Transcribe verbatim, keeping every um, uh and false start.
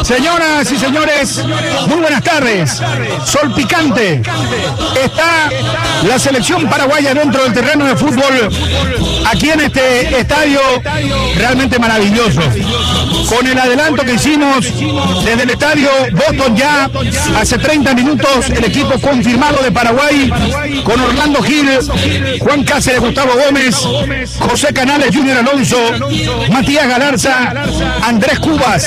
Señoras y señores, muy buenas tardes. Sol picante. Está la selección paraguaya dentro del terreno de fútbol, aquí en este estadio realmente maravilloso. Con el adelanto que hicimos desde el estadio Boston ya hace treinta minutos, el equipo confirmado de Paraguay, con Orlando Gil, Juan Cáceres, Gustavo Gómez, José Canales, Junior Alonso, Matías Galarza, Andrés Cubas.